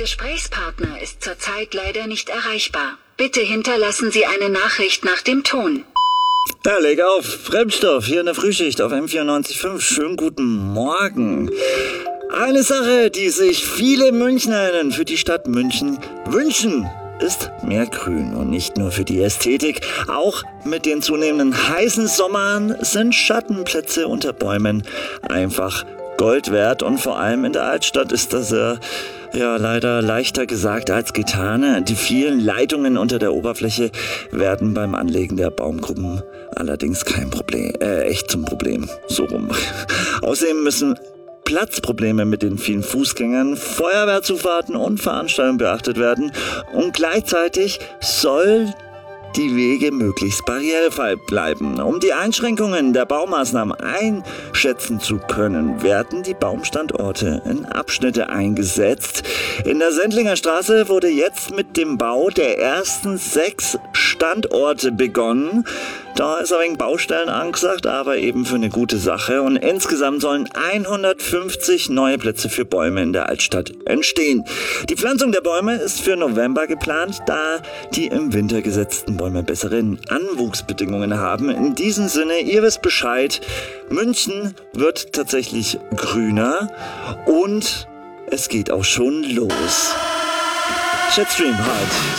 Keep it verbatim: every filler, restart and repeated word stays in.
Gesprächspartner ist zurzeit leider nicht erreichbar. Bitte hinterlassen Sie eine Nachricht nach dem Ton. Ja, leg auf. Bremsstoff hier in der Frühschicht auf M vierundneunzig Komma fünf. Schönen guten Morgen. Eine Sache, die sich viele Münchnerinnen für die Stadt München wünschen, ist mehr Grün. Und nicht nur für die Ästhetik. Auch mit den zunehmenden heißen Sommern sind Schattenplätze unter Bäumen einfach Gold wert. Und vor allem in der Altstadt ist das ja, ja leider leichter gesagt als getan. Die vielen Leitungen unter der Oberfläche werden beim Anlegen der Baumgruppen allerdings kein Problem, äh, echt zum Problem. So rum. Außerdem müssen Platzprobleme mit den vielen Fußgängern, Feuerwehrzufahrten und Veranstaltungen beachtet werden. Und gleichzeitig soll die Wege möglichst barrierefrei bleiben. Um die Einschränkungen der Baumaßnahmen einschätzen zu können, werden die Baumstandorte in Abschnitte eingesetzt. In der Sendlinger Straße wurde jetzt mit dem Bau der ersten sechs Standorte begonnen. Da ist ein wenig Baustellen angesagt, aber eben für eine gute Sache. Und insgesamt sollen hundertfünfzig neue Plätze für Bäume in der Altstadt entstehen. Die Pflanzung der Bäume ist für November geplant, da die im Winter gesetzten Bäume bessere Anwuchsbedingungen haben. In diesem Sinne, ihr wisst Bescheid, München wird tatsächlich grüner und es geht auch schon los. Chatstream halt.